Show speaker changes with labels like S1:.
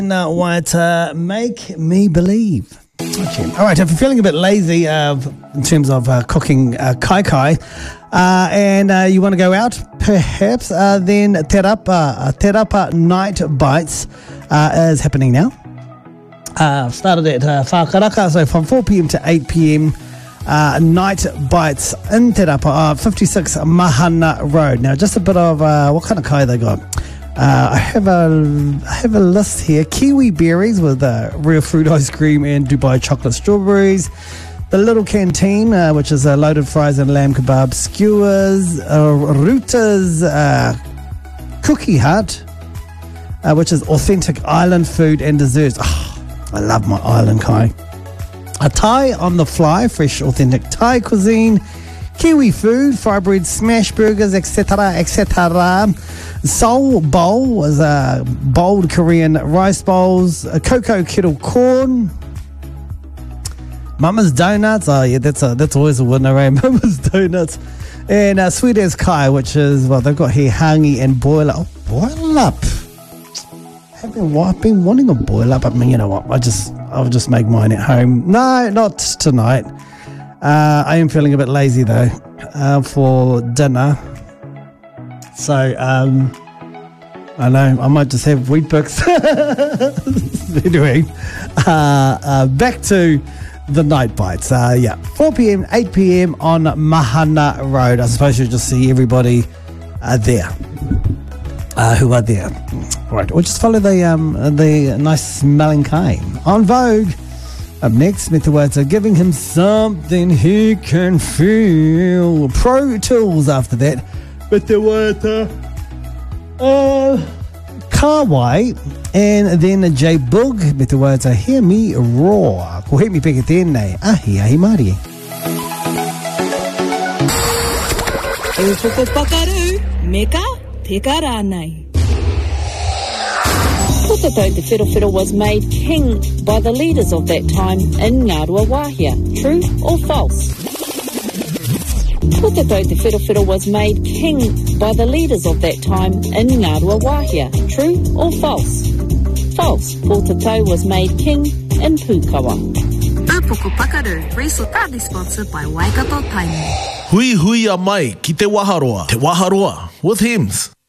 S1: Waita, Make Me Believe. Okay. All right, if you're feeling a bit lazy in terms of cooking kai kai and you want to go out, perhaps, then Te Rapa Night Bites is happening now. Started at Whakaraka, so from 4 p.m. to 8 p.m. Night Bites in Te Rapa, 56 Mahana Road. Now, just a bit of what kind of kai they got. I have a list here. Kiwi berries with real fruit ice cream and Dubai chocolate strawberries. The Little Canteen, which is loaded fries and lamb kebab skewers. Ruta's Cookie Hut, which is authentic island food and desserts. Oh, I love my island kai. A Thai on the fly, fresh authentic Thai cuisine. Kiwi food, fry bread, smash burgers, etc., etc. Soul Bowl was bold Korean rice bowls, a cocoa kettle corn, Mama's Donuts. Oh yeah, that's always a winner, eh? Mama's Donuts, and Sweet as Kai, which is they've got here hangi and boil up. Oh, boil up. I've been wanting a boil up. I mean, you know what? I'll just make mine at home. No, not tonight. I am feeling a bit lazy though for dinner. So, I know, I might just have wheat bix. Anyway, back to the Night Bites. 4 p.m., 8 p.m. on Mahana Road. I suppose you'll just see everybody there who are there. Right, or just follow the nice smelling kai. On Vogue. Up next, Me Te Waita giving him something he can feel. Pro Tools after that. Me Te Waita, Kawai, and then J Boog. Me Te Waita, Hear Me Roar. Ko he mi peke tēnei, ahi mari.
S2: E whoko pakaru, meka te karanai. Putatou Te Whirowhiro was made king by the leaders of that time in Ngārua Wāhia. True or false? Putatou Te Whirowhiro was made king by the leaders of that time in Ngārua Wāhia. True or false? False. Putatou was made king in Pukawa.
S3: Pūpoko Pakaru, race proudly sponsored by Waikato Tainui.
S4: Hui hui a mai ki te Waharoa with hymns.